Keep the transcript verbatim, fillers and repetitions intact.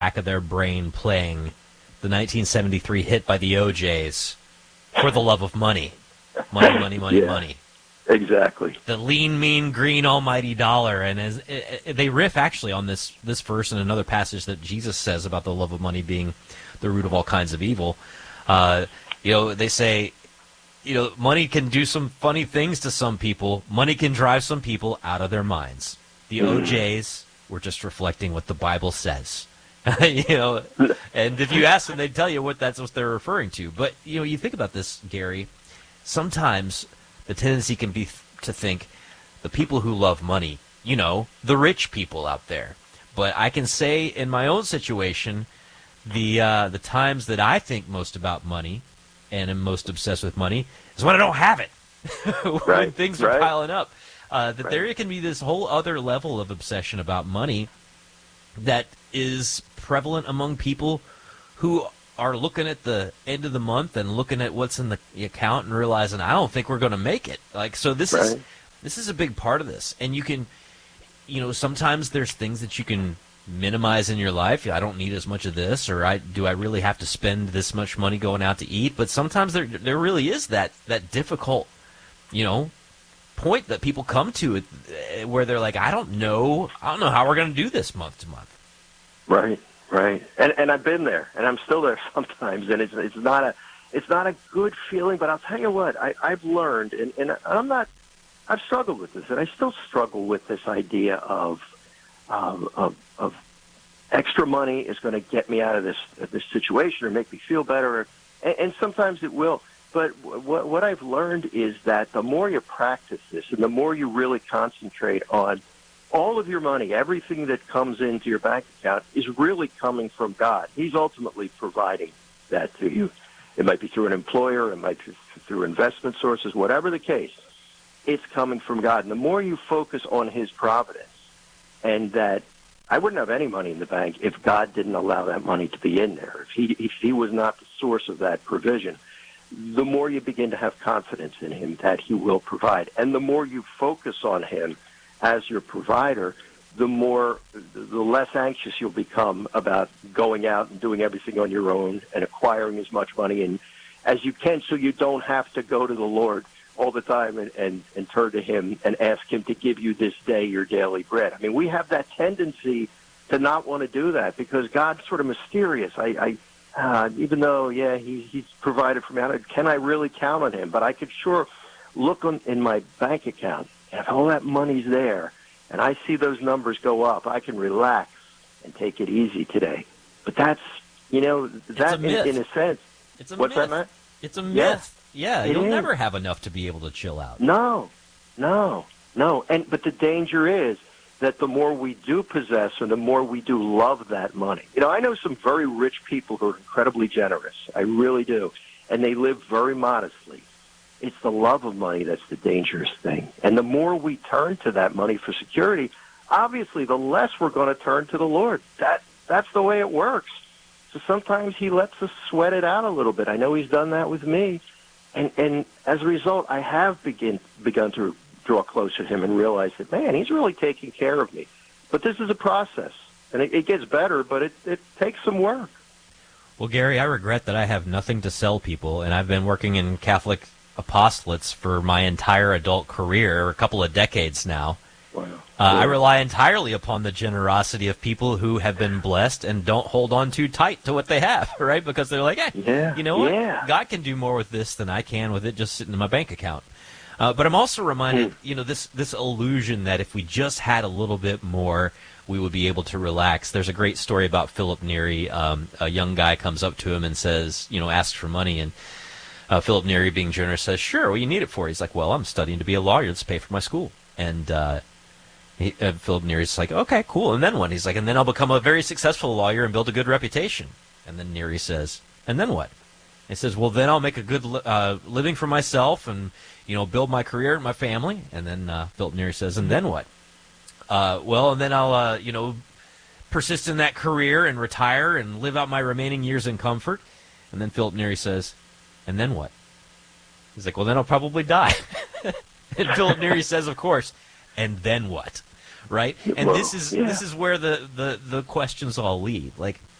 back of their brain playing the nineteen seventy-three hit by the O J's, For the Love of Money. Money, money, money, yeah, money. exactly. The lean, mean, green, almighty dollar. And as it, it, they riff actually on this, this verse and another passage that Jesus says about the love of money being the root of all kinds of evil. Uh, you know, they say, you know, money can do some funny things to some people. Money can drive some people out of their minds. The Mm. O J's were just reflecting what the Bible says. you know, and if you ask them, they'd tell you what that's what they're referring to. But, you know, you think about this, Gary, sometimes the tendency can be th- to think the people who love money, you know, the rich people out there. But I can say in my own situation, the uh, the times that I think most about money and am most obsessed with money is when I don't have it, when right, things are right. piling up. Uh, that right. there can be this whole other level of obsession about money that is prevalent among people who are looking at the end of the month and looking at what's in the account and realizing, I don't think we're going to make it. Like, so this right. is this is a big part of this. And you can, you know, sometimes there's things that you can minimize in your life. I don't need as much of this, or I do I really have to spend this much money going out to eat? But sometimes there there really is that that difficult, you know, point that people come to where they're like, I don't know, I don't know how we're going to do this month to month. Right, right. And and I've been there, and I'm still there sometimes, and it's it's not a it's not a good feeling. But I'll tell you what, I, I've learned, and, and I'm not, I've struggled with this, and I still struggle with this idea of um, of, of extra money is going to get me out of this this situation or make me feel better, and, and sometimes it will. But what, what I've learned is that the more you practice this and the more you really concentrate on all of your money, everything that comes into your bank account is really coming from God. He's ultimately providing that to you. It might be through an employer, it might be through investment sources, whatever the case, it's coming from God. And the more you focus on His providence, and that I wouldn't have any money in the bank if God didn't allow that money to be in there, if He, if he was not the source of that provision, the more you begin to have confidence in Him that He will provide. And the more you focus on Him as your provider, the more, the less anxious you'll become about going out and doing everything on your own and acquiring as much money and as you can, so you don't have to go to the Lord all the time and, and, and turn to Him and ask Him to give you this day your daily bread. I mean, we have that tendency to not want to do that because God's sort of mysterious. I, I Uh, even though, yeah, he, he's provided for me, can I really count on Him? But I could sure look on, in my bank account, and if all that money's there, and I see those numbers go up, I can relax and take it easy today. But that's, you know, that in, in a sense. It's a what's myth. that, Matt? It's a myth. Yeah, yeah you'll is. never have enough to be able to chill out. No, no, no. And but the danger is that the more we do possess and the more we do love that money. You know, I know some very rich people who are incredibly generous. I really do. And they live very modestly. It's the love of money that's the dangerous thing. And the more we turn to that money for security, obviously the less we're going to turn to the Lord. That That's the way it works. So sometimes He lets us sweat it out a little bit. I know He's done that with me. And, and as a result, I have begin, begun to draw closer to Him and realize that, man, He's really taking care of me. But this is a process, and it, it gets better, but it, it takes some work. Well, Gary, I regret that I have nothing to sell people, and I've been working in Catholic apostolates for my entire adult career, a couple of decades now. Wow. Uh, yeah. I rely entirely upon the generosity of people who have been blessed and don't hold on too tight to what they have, right? Because they're like, hey, yeah. you know what? Yeah. God can do more with this than I can with it just sitting in my bank account. Uh, but I'm also reminded, you know, this this illusion that if we just had a little bit more, we would be able to relax. There's a great story about Philip Neri. Um, a young guy comes up to him and says, you know, asks for money, and uh, Philip Neri, being generous, says, sure, what do you need it for? He's like, well, I'm studying to be a lawyer. Let's pay for my school. And uh, he, uh, Philip Neri's like, okay, cool. And then what? He's like, and then I'll become a very successful lawyer and build a good reputation. And then Neri says, and then what? He says, well, then I'll make a good uh, living for myself and, you know, build my career and my family. And then uh, Philip Neri says, and then what? Uh, well, and then I'll, uh, you know, persist in that career and retire and live out my remaining years in comfort. And then Philip Neri says, and then what? He's like, well, then I'll probably die. And Philip Neri says, of course, and then what? right? And Well, this is yeah. this is where the, the, the questions all lead. Like,